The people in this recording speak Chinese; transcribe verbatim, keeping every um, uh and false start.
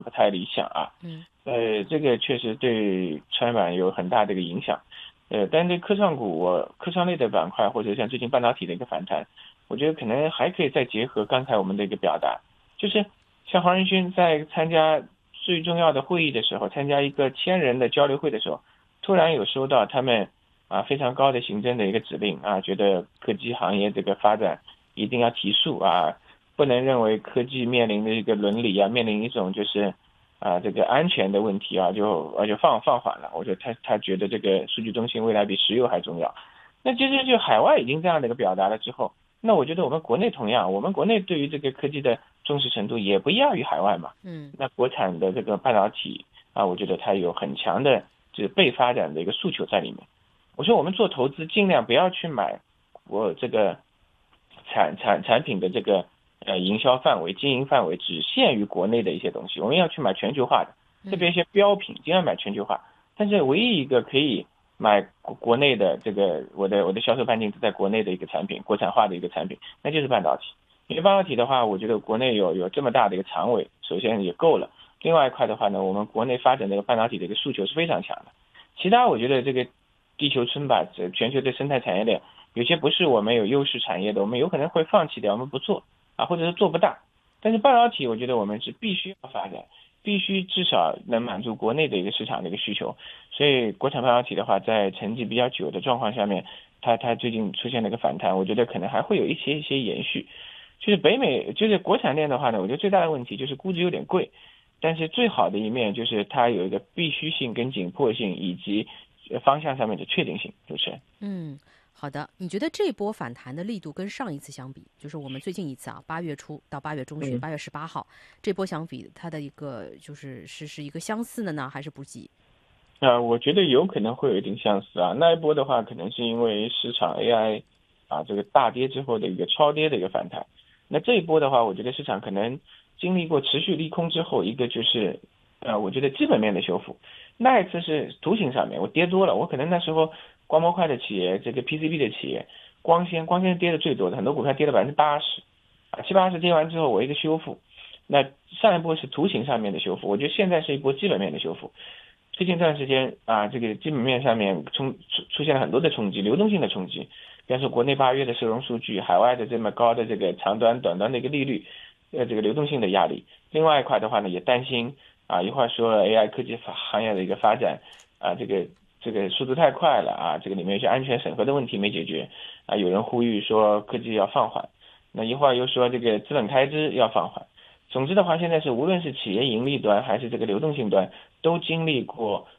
不太理想啊。 嗯呃，这个确实对川板有很大的一个影响。呃，但对科创股，我科创类的板块或者像最近半导体的一个反弹，我觉得可能还可以再结合刚才我们的一个表达，就是像黄仁勋在参加最重要的会议的时候，参加一个千人的交流会的时候，突然有收到他们啊非常高的行政的一个指令啊，觉得科技行业这个发展一定要提速啊，不能认为科技面临的一个伦理啊，面临一种就是啊这个安全的问题啊，就啊就放放缓了。我觉得他他觉得这个数据中心未来比石油还重要。那其实就海外已经这样的一个表达了之后，那我觉得我们国内同样，我们国内对于这个科技的重视程度也不亚于海外嘛。 嗯那国产的这个半导体啊，我觉得它有很强的就是被发展的一个诉求在里面。我说我们做投资尽量不要去买我这个产产产品的这个呃营销范围、经营范围只限于国内的一些东西，我们要去买全球化的，特别嗯一些标品尽量买全球化。但是唯一一个可以买国国内的这个我的我的销售半径在国内的一个产品，国产化的一个产品，那就是半导体。因为半导体的话，我觉得国内有有这么大的一个长尾，首先也够了。另外一块的话呢，我们国内发展这个半导体的一个诉求是非常强的。其他我觉得这个地球村吧，这全球的生态产业链，有些不是我们有优势产业的，我们有可能会放弃掉，我们不做啊，或者是做不大。但是半导体，我觉得我们是必须要发展，必须至少能满足国内的一个市场的一个需求。所以国产半导体的话，在沉寂比较久的状况下面，它它最近出现了一个反弹，我觉得可能还会有一些一些延续。就是北美，就是国产链的话呢，我觉得最大的问题就是估值有点贵，但是最好的一面就是它有一个必须性跟紧迫性以及方向上面的确定性。主持人。 嗯，好的。你觉得这波反弹的力度跟上一次相比，就是我们最近一次啊，八月初到八月中旬， 嗯。 八月十八号这波相比，它的一个就是是是一个相似的呢，还是不及？ 啊，我觉得有可能会有一点相似啊。那一波的话，可能是因为市场 A I 啊这个大跌之后的一个超跌的一个反弹。那这一波的话，我觉得市场可能经历过持续利空之后，一个就是呃，我觉得基本面的修复。那一次是图形上面我跌多了，我可能那时候光模块的企业，这个 P C B 的企业，光纤光纤跌的最多的，很多股票跌了百分之八十啊，七八十跌完之后，我一个修复。那上一波是图形上面的修复，我觉得现在是一波基本面的修复。最近这段时间啊，这个基本面上面冲出出现了很多的冲击，流动性的冲击。比方说国内八月的社融数据，海外的这么高的这个长端、短端的一个利率，呃，这个流动性的压力。另外一块的话呢，也担心啊，一会儿说 A I 科技行业的一个发展啊，这个这个速度太快了啊，这个里面有些安全审核的问题没解决啊，有人呼吁说科技要放缓，那一会儿又说这个资本开支要放缓。总之的话，现在是无论是企业盈利端还是这个流动性端，都经历过